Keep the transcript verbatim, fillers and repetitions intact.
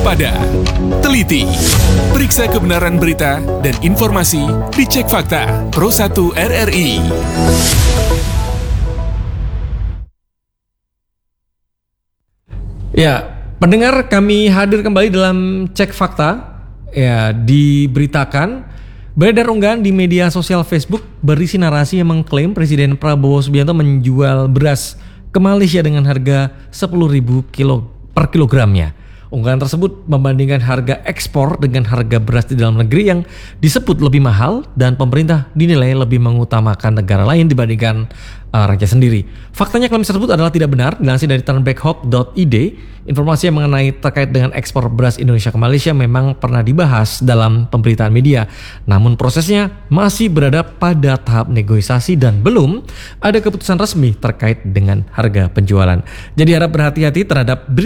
Waspada, teliti, periksa kebenaran berita dan informasi dicek fakta Pro satu R R I. Ya, pendengar, kami hadir kembali dalam Cek Fakta. Ya, diberitakan beredar unggahan di media sosial Facebook berisi narasi yang mengklaim Presiden Prabowo Subianto menjual beras ke Malaysia dengan harga sepuluh ribu kilo per kilogramnya. Unggahan tersebut membandingkan harga ekspor dengan harga beras di dalam negeri yang disebut lebih mahal dan pemerintah dinilai lebih mengutamakan negara lain dibandingkan uh, raja sendiri. Faktanya klaim tersebut adalah tidak benar. Dilansir dari turnbackhawk dot i d, informasi yang mengenai terkait dengan ekspor beras Indonesia ke Malaysia memang pernah dibahas dalam pemberitaan media. Namun prosesnya masih berada pada tahap negosiasi dan belum ada keputusan resmi terkait dengan harga penjualan. Jadi harap berhati-hati terhadap berita